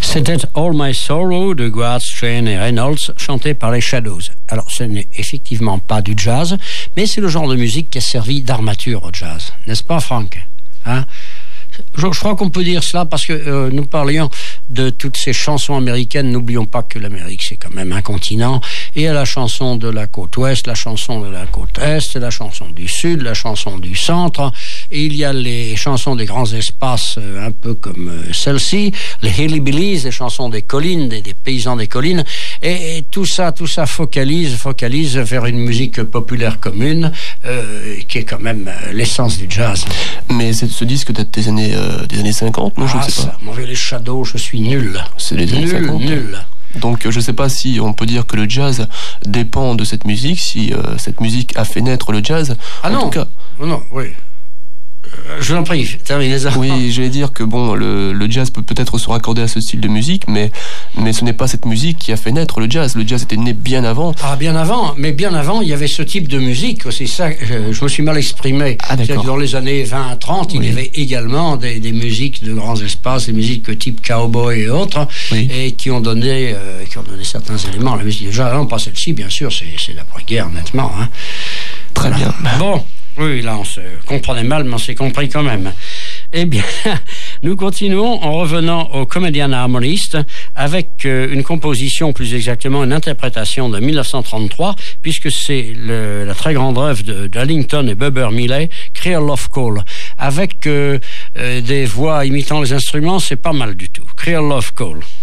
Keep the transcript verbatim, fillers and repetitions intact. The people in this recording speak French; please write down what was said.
C'était All My Sorrow de Goat, Strain et Reynolds, chanté par les Shadows. Alors, ce n'est effectivement pas du jazz, mais c'est le genre de musique qui a servi d'armature au jazz. N'est-ce pas, Franck? Hein? Je, je crois qu'on peut dire cela parce que euh, nous parlions de toutes ces chansons américaines. N'oublions pas que l'Amérique, c'est quand même un continent. Et il y a la chanson de la côte ouest, la chanson de la côte est, la chanson du sud, la chanson du centre. Et il y a les chansons des grands espaces, euh, un peu comme euh, celle-ci, les hillbillies, les chansons des collines, des, des paysans des collines. Et, et tout ça, tout ça focalise, focalise vers une musique populaire commune, euh, qui est quand même euh, l'essence du jazz. Mais c'est, ce disque date des années, euh, des années cinquante, non? Ah, je ne sais ça, pas. Moi, les Shadows, je suis nul. C'est les années nul, cinquante. Nul. Donc je ne sais pas si on peut dire que le jazz dépend de cette musique, si euh, cette musique a fait naître le jazz. Ah en non, tout cas. non, oui. Euh, je vous en prie, terminez-en. Oui, j'allais dire que bon, le, le jazz peut peut-être se raccorder à ce style de musique, mais, mais ce n'est pas cette musique qui a fait naître le jazz. Le jazz était né bien avant. Ah, bien avant, mais bien avant, il y avait ce type de musique. C'est ça, je, je me suis mal exprimé. Ah, d'accord. C'est-à-dire que dans les années vingt à trente, oui. Il y avait également des, des musiques de grands espaces, des musiques type cowboy et autres, oui. Et qui ont donné, euh, qui ont donné certains éléments à la musique. Déjà, non, pas celle-ci, bien sûr, c'est, c'est l'après-guerre, nettement. Hein. Très voilà. bien. Bon. Oui, là, on se comprenait mal, mais on s'est compris quand même. Eh bien, nous continuons en revenant au Comedian Harmonist avec euh, une composition, plus exactement une interprétation de dix-neuf cent trente-trois, puisque c'est le, la très grande œuvre de, d'Ellington et Bubber Millet, Creole Love Call, avec euh, euh, des voix imitant les instruments, c'est pas mal du tout. Creole Love Call.